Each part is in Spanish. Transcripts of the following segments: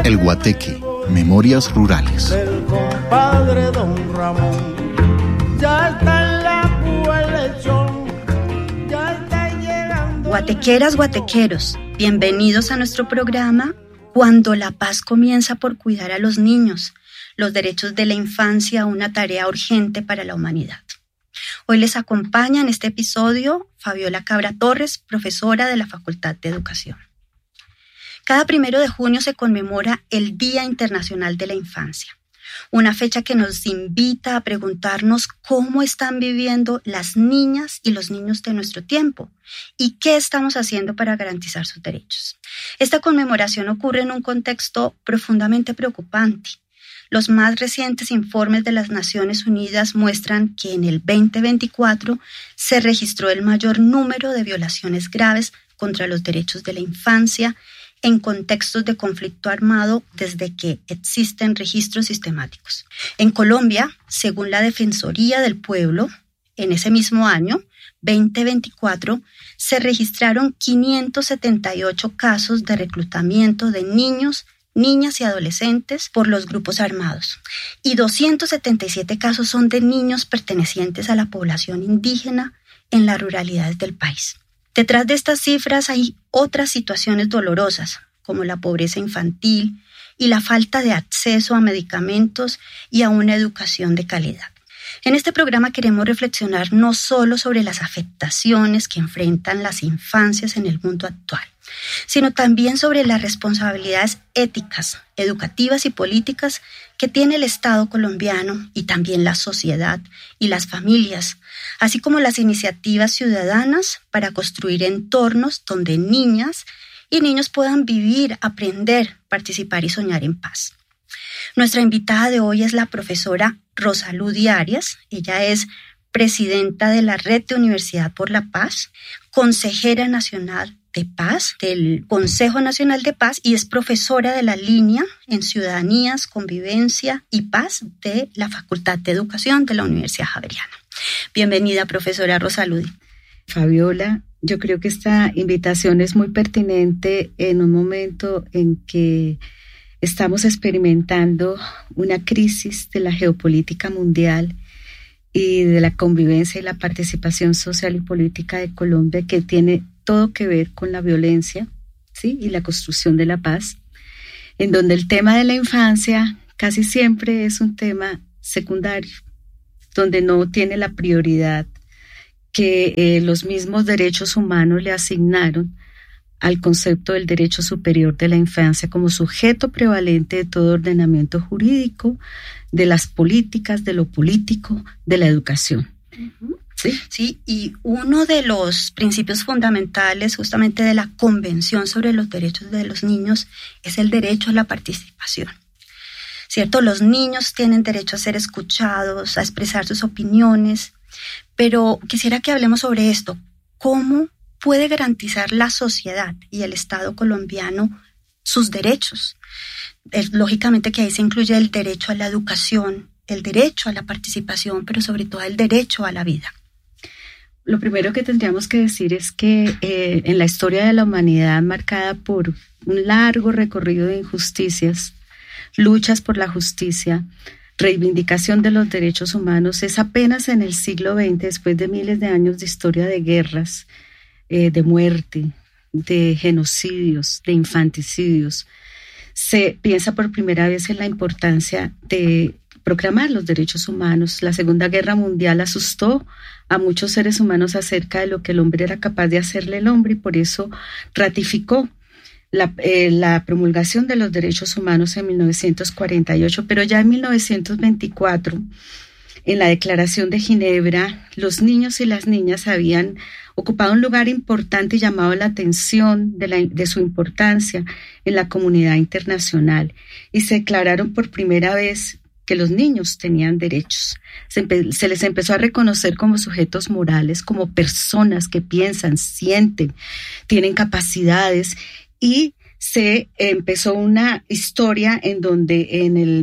El Guateque, Memorias Rurales. El compadre Don Ramón ya está en la colección, ya está llegando. Guatequeras, guatequeros, bienvenidos a nuestro programa Cuando la paz comienza por cuidar a los niños, los derechos de la infancia, una tarea urgente para la humanidad. Hoy les acompaña en este episodio Fabiola Cabra Torres, profesora de la Facultad de Educación. Cada 1 de junio se conmemora el Día Internacional de la Infancia, una fecha que nos invita a preguntarnos cómo están viviendo las niñas y los niños de nuestro tiempo y qué estamos haciendo para garantizar sus derechos. Esta conmemoración ocurre en un contexto profundamente preocupante. Los más recientes informes de las Naciones Unidas muestran que en el 2024 se registró el mayor número de violaciones graves contra los derechos de la infancia en contextos de conflicto armado desde que existen registros sistemáticos. En Colombia, según la Defensoría del Pueblo, en ese mismo año, 2024, se registraron 578 casos de reclutamiento de niños, niñas y adolescentes por los grupos armados, y 277 casos son de niños pertenecientes a la población indígena en las ruralidades del país. Detrás de estas cifras hay otras situaciones dolorosas, como la pobreza infantil y la falta de acceso a medicamentos y a una educación de calidad. En este programa queremos reflexionar no solo sobre las afectaciones que enfrentan las infancias en el mundo actual, sino también sobre las responsabilidades éticas, educativas y políticas que tiene el Estado colombiano y también la sociedad y las familias, así como las iniciativas ciudadanas para construir entornos donde niñas y niños puedan vivir, aprender, participar y soñar en paz. Nuestra invitada de hoy es la profesora Rosaludi Arias. Ella es presidenta de la Red de Universidad por la Paz, consejera nacional de paz del Consejo Nacional de Paz y es profesora de la línea en Ciudadanías, Convivencia y Paz de la Facultad de Educación de la Universidad Javeriana. Bienvenida, profesora Rosaludi. Fabiola, yo creo que esta invitación es muy pertinente en un momento en que estamos experimentando una crisis de la geopolítica mundial y de la convivencia y la participación social y política de Colombia, que tiene todo que ver con la violencia, ¿sí? Y la construcción de la paz, en donde el tema de la infancia casi siempre es un tema secundario, donde no tiene la prioridad que los mismos derechos humanos le asignaron al concepto del derecho superior de la infancia como sujeto prevalente de todo ordenamiento jurídico, de las políticas, de lo político, de la educación. Uh-huh. Sí, y uno de los principios fundamentales justamente de la Convención sobre los Derechos de los Niños es el derecho a la participación. ¿Cierto? Los niños tienen derecho a ser escuchados, a expresar sus opiniones, pero quisiera que hablemos sobre esto. ¿Cómo puede garantizar la sociedad y el Estado colombiano sus derechos? Lógicamente que ahí se incluye el derecho a la educación, el derecho a la participación, pero sobre todo el derecho a la vida. Lo primero que tendríamos que decir es que en la historia de la humanidad, marcada por un largo recorrido de injusticias, luchas por la justicia, reivindicación de los derechos humanos, es apenas en el siglo XX, después de miles de años de historia de guerras, de muerte, de genocidios, de infanticidios, se piensa por primera vez en la importancia de proclamar los derechos humanos. La Segunda Guerra Mundial asustó a muchos seres humanos acerca de lo que el hombre era capaz de hacerle al hombre y por eso ratificó la promulgación de los derechos humanos en 1948, pero ya en 1924, en la Declaración de Ginebra, los niños y las niñas habían ocupado un lugar importante y llamado la atención de su importancia en la comunidad internacional y se declararon por primera vez que los niños tenían derechos. Se les empezó a reconocer como sujetos morales, como personas que piensan, sienten, tienen capacidades y se empezó una historia en donde en el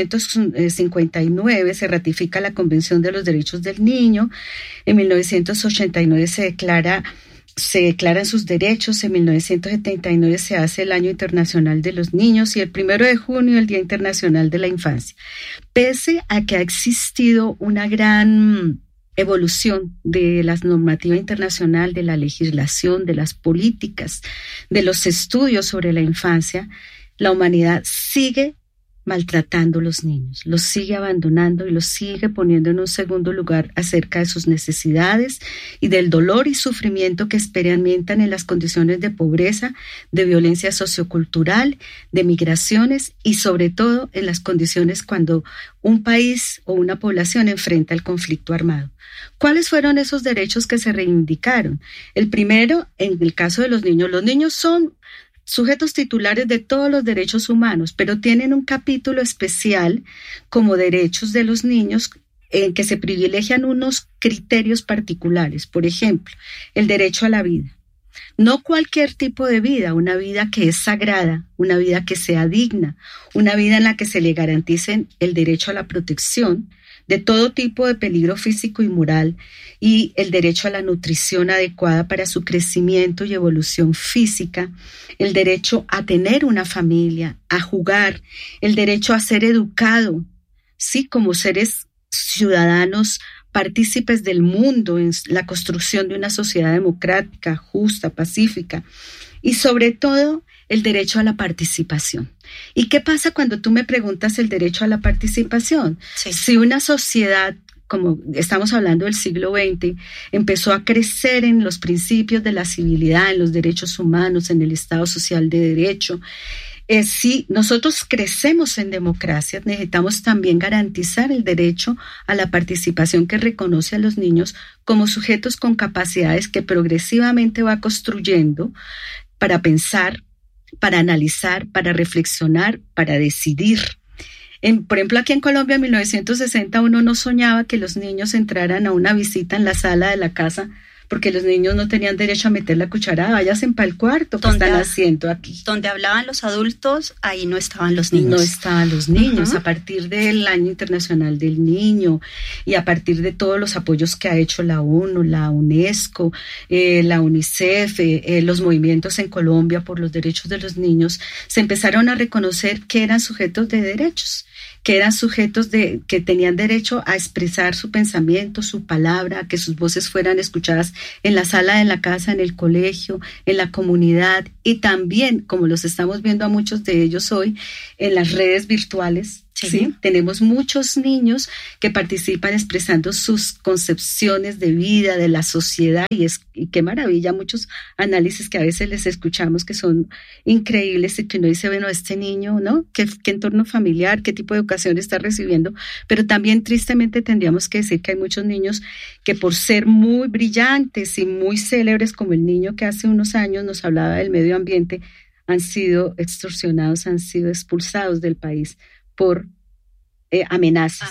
1959 se ratifica la Convención de los Derechos del Niño, en 1989 se declara se declaran sus derechos. En 1979 se hace el Año Internacional de los Niños y el 1 de junio el Día Internacional de la Infancia. Pese a que ha existido una gran evolución de la normativa internacional, de la legislación, de las políticas, de los estudios sobre la infancia, la humanidad sigue maltratando a los niños, los sigue abandonando y los sigue poniendo en un segundo lugar acerca de sus necesidades y del dolor y sufrimiento que experimentan en las condiciones de pobreza, de violencia sociocultural, de migraciones y sobre todo en las condiciones cuando un país o una población enfrenta el conflicto armado. ¿Cuáles fueron esos derechos que se reivindicaron? El primero, en el caso de los niños son sujetos titulares de todos los derechos humanos, pero tienen un capítulo especial como derechos de los niños en que se privilegian unos criterios particulares. Por ejemplo, el derecho a la vida. No cualquier tipo de vida, una vida que es sagrada, una vida que sea digna, una vida en la que se le garanticen el derecho a la protección de todo tipo de peligro físico y moral y el derecho a la nutrición adecuada para su crecimiento y evolución física, el derecho a tener una familia, a jugar, el derecho a ser educado, sí, como seres ciudadanos partícipes del mundo en la construcción de una sociedad democrática, justa, pacífica y sobre todo el derecho a la participación. ¿Y qué pasa cuando tú me preguntas el derecho a la participación? Sí. Si una sociedad, como estamos hablando del siglo XX, empezó a crecer en los principios de la civilidad, en los derechos humanos, en el Estado social de derecho, si nosotros crecemos en democracia, necesitamos también garantizar el derecho a la participación que reconoce a los niños como sujetos con capacidades que progresivamente va construyendo para pensar, para analizar, para reflexionar, para decidir. Por ejemplo, aquí en Colombia en 1960 uno no soñaba que los niños entraran a una visita en la sala de la casa porque los niños no tenían derecho a meter la cucharada. Váyanse para el cuarto, ¿qué están haciendo aquí? Donde hablaban los adultos, ahí no estaban los niños. No estaban los niños. A partir del Año Internacional del Niño y a partir de todos los apoyos que ha hecho la ONU, la UNESCO, la UNICEF, los movimientos en Colombia por los derechos de los niños, se empezaron a reconocer que eran sujetos de derechos, que eran sujetos que tenían derecho a expresar su pensamiento, su palabra, a que sus voces fueran escuchadas en la sala de la casa, en el colegio, en la comunidad y también, como los estamos viendo a muchos de ellos hoy, en las redes virtuales. ¿Sí? Tenemos muchos niños que participan expresando sus concepciones de vida, de la sociedad, y qué maravilla, muchos análisis que a veces les escuchamos que son increíbles y que uno dice, bueno, este niño, ¿no? ¿Qué entorno familiar, qué tipo de educación está recibiendo? Pero también tristemente tendríamos que decir que hay muchos niños que por ser muy brillantes y muy célebres, como el niño que hace unos años nos hablaba del medio ambiente, han sido extorsionados, han sido expulsados del país por amenazas.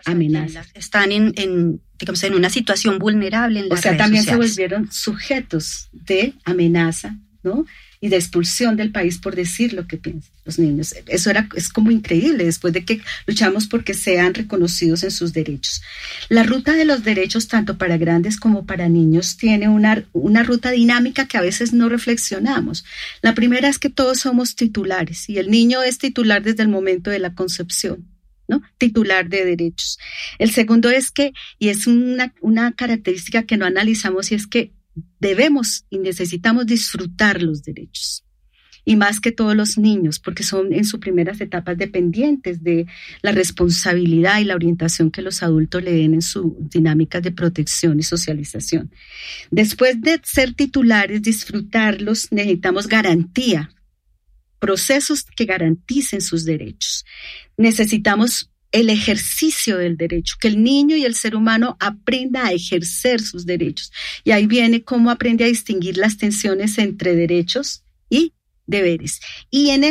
Están en una situación vulnerable en las redes también sociales. Se volvieron sujetos de amenaza, ¿no? Y de expulsión del país por decir lo que piensan los niños. Eso es como increíble después de que luchamos porque sean reconocidos en sus derechos. La ruta de los derechos, tanto para grandes como para niños, tiene una ruta dinámica que a veces no reflexionamos. La primera es que todos somos titulares y el niño es titular desde el momento de la concepción, ¿no? Titular de derechos. El segundo es que, y es una característica que no analizamos, y es que debemos y necesitamos disfrutar los derechos. Y más que todos los niños, porque son en sus primeras etapas dependientes de la responsabilidad y la orientación que los adultos le den en sus dinámicas de protección y socialización. Después de ser titulares, disfrutarlos, necesitamos garantía, procesos que garanticen sus derechos. Necesitamos el ejercicio del derecho, que el niño y el ser humano aprenda a ejercer sus derechos. Y ahí viene cómo aprende a distinguir las tensiones entre derechos y deberes. Y en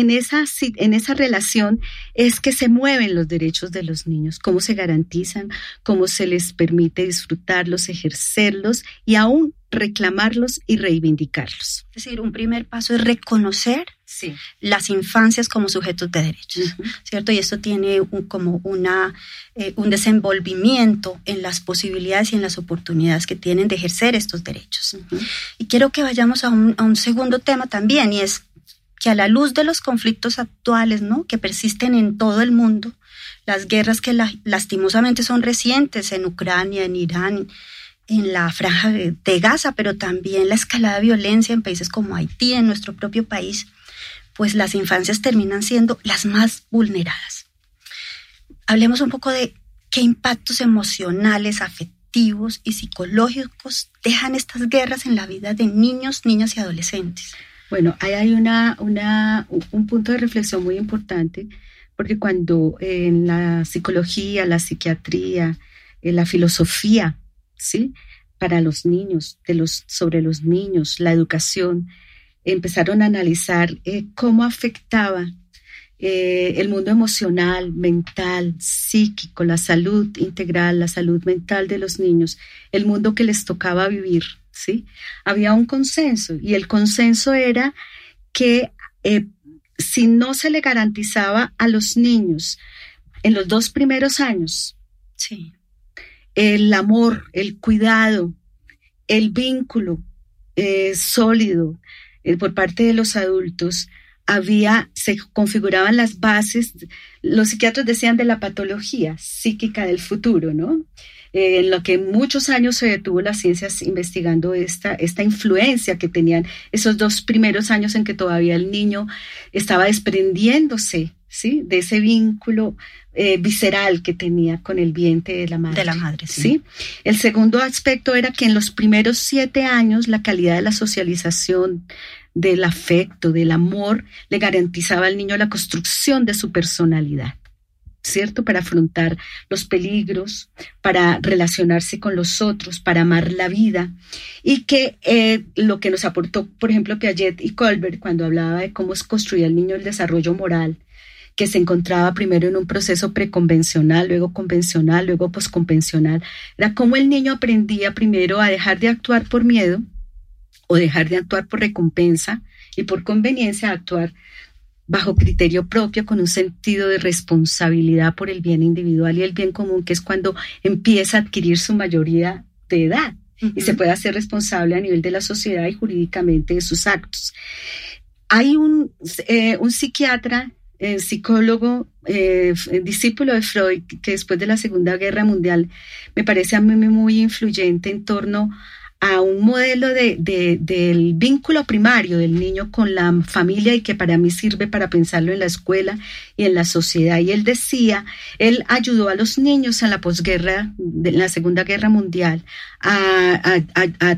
esa relación es que se mueven los derechos de los niños, cómo se garantizan, cómo se les permite disfrutarlos, ejercerlos y aún reclamarlos y reivindicarlos. Es decir, un primer paso es reconocer las infancias como sujetos de derechos, ¿cierto? Y esto tiene un desenvolvimiento en las posibilidades y en las oportunidades que tienen de ejercer estos derechos. Y quiero que vayamos a un segundo tema también, y es que a la luz de los conflictos actuales, ¿no?, que persisten en todo el mundo, las guerras que lastimosamente son recientes en Ucrania, en Irán, en la franja de Gaza, pero también la escalada de violencia en países como Haití, en nuestro propio país, pues las infancias terminan siendo las más vulneradas. Hablemos un poco de qué impactos emocionales, afectivos y psicológicos dejan estas guerras en la vida de niños, niñas y adolescentes. Bueno, ahí hay un punto de reflexión muy importante, porque cuando en la psicología, la psiquiatría, en la filosofía, ¿sí?, para los niños, sobre los niños, la educación, empezaron a analizar cómo afectaba el mundo emocional, mental, psíquico, la salud integral, la salud mental de los niños, el mundo que les tocaba vivir, ¿sí? Había un consenso, y el consenso era que si no se le garantizaba a los niños en los 2 primeros años, sí, el amor, el cuidado, el vínculo sólido por parte de los adultos, se configuraban las bases, los psiquiatras decían, de la patología psíquica del futuro, ¿no? En lo que muchos años se detuvo las ciencias investigando esta influencia que tenían esos 2 primeros años en que todavía el niño estaba desprendiéndose, ¿sí?, de ese vínculo visceral que tenía con el vientre de la madre. De la madre, sí. ¿Sí? El segundo aspecto era que en los primeros 7 años la calidad de la socialización, del afecto, del amor, le garantizaba al niño la construcción de su personalidad, ¿cierto? Para afrontar los peligros, para relacionarse con los otros, para amar la vida. Y que lo que nos aportó, por ejemplo, Piaget y Colbert, cuando hablaba de cómo construía el niño el desarrollo moral, que se encontraba primero en un proceso preconvencional, luego convencional, luego posconvencional, era cómo el niño aprendía primero a dejar de actuar por miedo o dejar de actuar por recompensa, y por conveniencia a actuar bajo criterio propio, con un sentido de responsabilidad por el bien individual y el bien común, que es cuando empieza a adquirir su mayoría de edad y se puede hacer responsable a nivel de la sociedad y jurídicamente de sus actos. Hay un psiquiatra, psicólogo, discípulo de Freud, que después de la Segunda Guerra Mundial me parece a mí muy influyente en torno a un modelo del vínculo primario del niño con la familia, y que para mí sirve para pensarlo en la escuela y en la sociedad. Y él decía, él ayudó a los niños en la posguerra, en la Segunda Guerra Mundial, a